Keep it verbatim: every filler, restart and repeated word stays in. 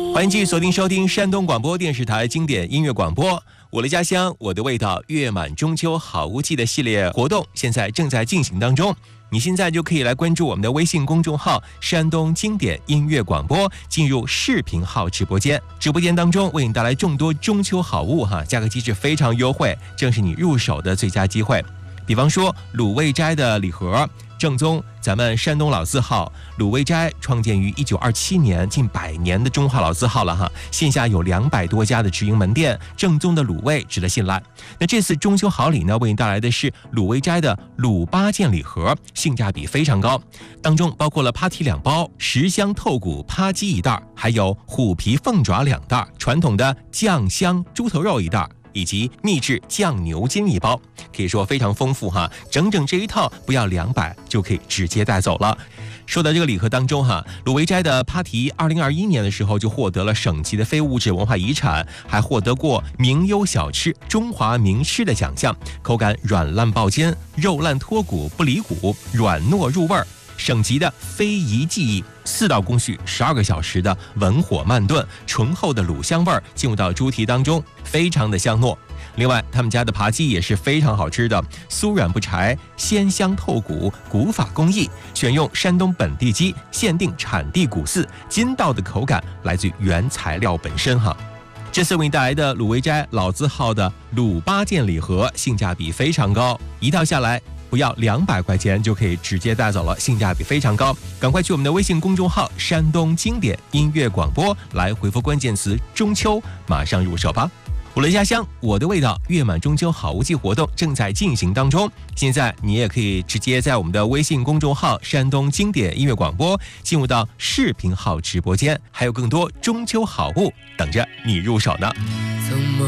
欢迎继续锁定收听山东广播电视台经典音乐广播，我的家乡我的味道，月满中秋好物季的系列活动现在正在进行当中。你现在就可以来关注我们的微信公众号山东经典音乐广播，进入视频号直播间，直播间当中为你带来众多中秋好物哈，价格机制非常优惠，正是你入手的最佳机会。比方说卤味斋的礼盒，正宗咱们山东老字号，卤味斋创建于一九二七年，近百年的中华老字号了哈，线下有两百多家的直营门店，正宗的卤味值得信赖。那这次中秋好礼呢，为你带来的是卤味斋的卤八件礼盒，性价比非常高，当中包括了扒蹄两包、十香透骨扒鸡一袋，还有虎皮凤爪两袋，传统的酱香猪头肉一袋，以及秘制酱牛筋一包，可以说非常丰富哈，整整这一套不要两百就可以直接带走了。说到这个礼盒当中哈，卤味斋的扒蹄二零二一年的时候就获得了省级的非物质文化遗产，还获得过名优小吃中华名吃的奖项，口感软烂爆尖，肉烂脱骨不离骨，软糯入味儿，省级的非遗技艺，四道工序，十二个小时的文火慢炖，醇厚的卤香味儿进入到猪蹄当中，非常的香糯。另外他们家的扒鸡也是非常好吃的，酥软不柴，鲜香透骨，古法工艺，选用山东本地鸡，限定产地骨饲，筋道的口感来自于原材料本身哈。这次为你带来的卤味斋老字号的卤八件礼盒，性价比非常高，一套下来不要两百块钱就可以直接带走了，性价比非常高。赶快去我们的微信公众号山东经典音乐广播来回复关键词中秋，马上入手吧。我的家乡我的味道，月满中秋好物季活动正在进行当中，现在你也可以直接在我们的微信公众号山东经典音乐广播进入到视频号直播间，还有更多中秋好物等着你入手呢。 曾梦